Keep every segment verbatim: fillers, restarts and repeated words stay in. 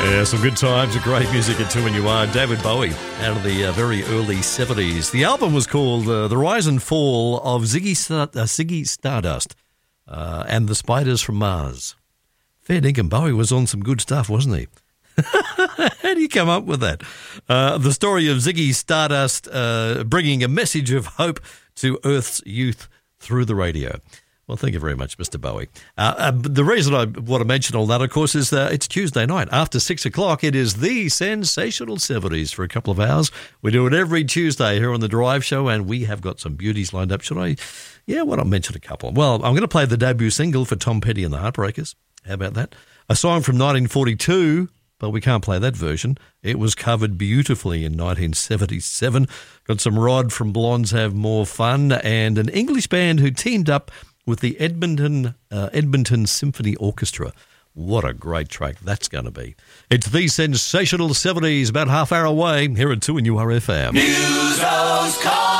Yeah, some good times, great music at two when you are. David Bowie, out of the uh, very early seventies. The album was called uh, The Rise and Fall of Ziggy, Star- uh, Ziggy Stardust uh, and the Spiders from Mars. Fair dinkum, Bowie was on some good stuff, wasn't he? How do you come up with that? Uh, the story of Ziggy Stardust uh, bringing a message of hope to Earth's youth through the radio. Well, thank you very much, Mister Bowie. Uh, uh, the reason I want to mention all that, of course, is that it's Tuesday night. After six o'clock, it is the Sensational seventies for a couple of hours. We do it every Tuesday here on The Drive Show, and we have got some beauties lined up. Should I? Yeah, why not mention a couple? Well, I'm going to play the debut single for Tom Petty and the Heartbreakers. How about that? A song from nineteen forty-two, but we can't play that version. It was covered beautifully in nineteen seventy-seven. Got some Rod from Blondes Have More Fun, and an English band who teamed up with the Edmonton uh, Edmonton Symphony Orchestra. What a great track that's going to be. It's the Sensational seventies, about half hour away, here at two N U R F M. Muso's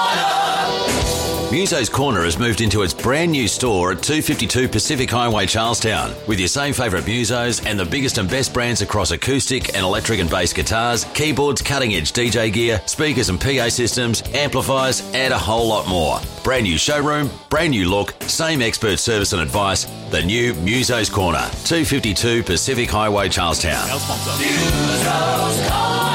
Corner. Muso's Corner has moved into its brand new store at two fifty-two Pacific Highway, Charlestown, with your same favourite Musos and the biggest and best brands across acoustic and electric and bass guitars, keyboards, cutting-edge D J gear, speakers and P A systems, amplifiers, and a whole lot more. Brand new showroom, brand new look, same expert service and advice. The new Muso's Corner, two fifty-two Pacific Highway, Charlestown. Our sponsor. Muso's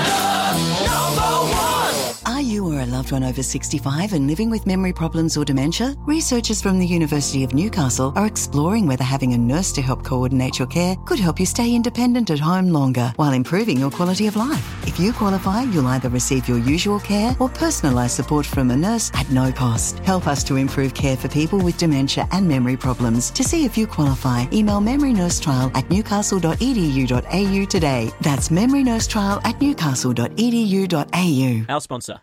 Corner, number one. Are you or a loved one over sixty-five and living with memory problems or dementia? Researchers from the University of Newcastle are exploring whether having a nurse to help coordinate your care could help you stay independent at home longer while improving your quality of life. If you qualify, you'll either receive your usual care or personalised support from a nurse at no cost. Help us to improve care for people with dementia and memory problems. To see if you qualify, email memorynursetrial at newcastle dot e d u dot a u today. That's memorynursetrial at newcastle dot e d u dot a u. Our sponsor.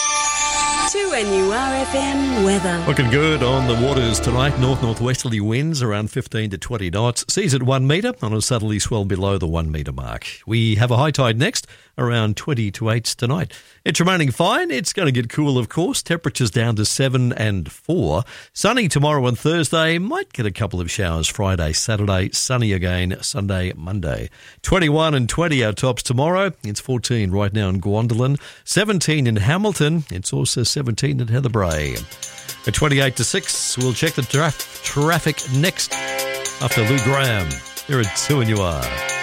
two N U R F M weather. Looking good on the waters tonight. North-northwesterly winds around fifteen to twenty knots. Seas at one metre on a southerly swell below the one metre mark. We have a high tide next, around twenty to eight tonight. It's remaining fine. It's going to get cool, of course. Temperatures down to seven and four. Sunny tomorrow and Thursday. Might get a couple of showers Friday, Saturday. Sunny again Sunday, Monday. twenty-one and twenty our tops tomorrow. It's fourteen right now in Gwendolyn. seventeen in Hamilton. It's also seventeen at Heatherbrae. At twenty-eight to six, we'll check the tra- traffic next after Lou Graham. Here at two N U R.